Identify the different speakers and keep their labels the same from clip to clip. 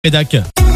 Speaker 1: Redac.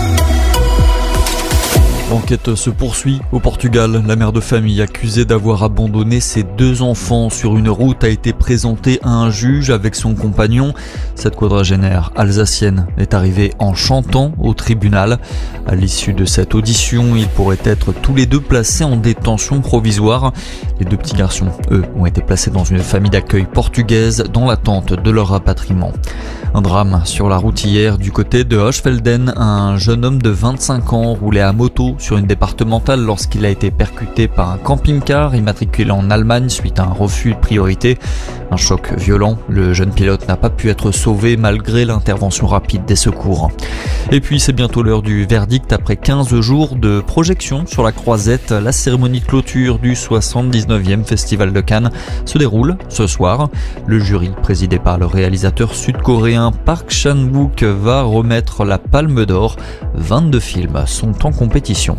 Speaker 2: L'enquête se poursuit au Portugal. La mère de famille accusée d'avoir abandonné ses 2 enfants sur une route a été présentée à un juge avec son compagnon. Cette quadragénaire alsacienne est arrivée en chantant au tribunal. À l'issue de cette audition, ils pourraient être tous les 2 placés en détention provisoire. Les 2 petits garçons, eux, ont été placés dans une famille d'accueil portugaise dans l'attente de leur rapatriement. Un drame sur la route hier du côté de Hochfelden. Un jeune homme de 25 ans roulait à moto sur une départementale lorsqu'il a été percuté par un camping-car immatriculé en Allemagne suite à un refus de priorité. Un choc violent, le jeune pilote n'a pas pu être sauvé malgré l'intervention rapide des secours. Et puis c'est bientôt l'heure du verdict après 15 jours de projection sur la Croisette. La cérémonie de clôture du 79e Festival de Cannes se déroule ce soir. Le jury, présidé par le réalisateur sud-coréen Park Chan-wook, va remettre la Palme d'Or. 22 films sont en compétition.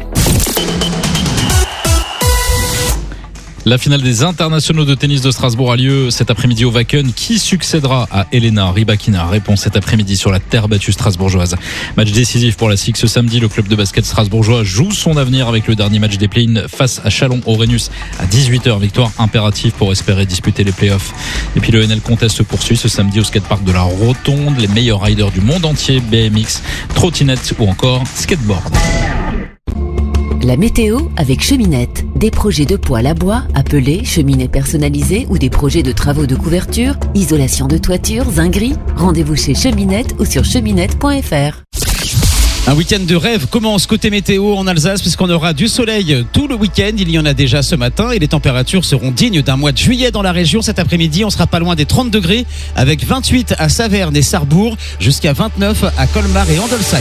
Speaker 1: La finale des internationaux de tennis de Strasbourg a lieu cet après-midi au Wacken. Qui succédera à Elena Rybakina? Réponse cet après-midi sur la terre battue strasbourgeoise. Match décisif pour la SIG ce samedi. Le club de basket strasbourgeois joue son avenir avec le dernier match des play-in face à Chalon-Aurénus à 18h. Victoire impérative pour espérer disputer les play-offs. Et puis le NL Contest se poursuit ce samedi au skatepark de la Rotonde. Les meilleurs riders du monde entier, BMX, trottinette ou encore skateboard.
Speaker 3: La météo avec Cheminette. Des projets de poêle à bois, appelés cheminées personnalisées ou des projets de travaux de couverture, isolation de toiture, zinguerie. Rendez-vous chez Cheminette ou sur cheminette.fr.
Speaker 4: Un week-end de rêve commence côté météo en Alsace puisqu'on aura du soleil tout le week-end. Il y en a déjà ce matin et les températures seront dignes d'un mois de juillet dans la région. Cet après-midi, on sera pas loin des 30 degrés avec 28 à Saverne et Sarrebourg jusqu'à 29 à Colmar et Andelsheim.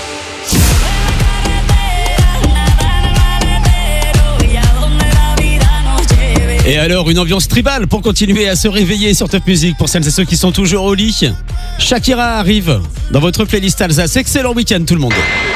Speaker 4: Et alors, une ambiance tribale pour continuer à se réveiller sur Top Music pour celles et ceux qui sont toujours au lit. Shakira arrive dans votre playlist Alsace. Excellent week-end tout le monde.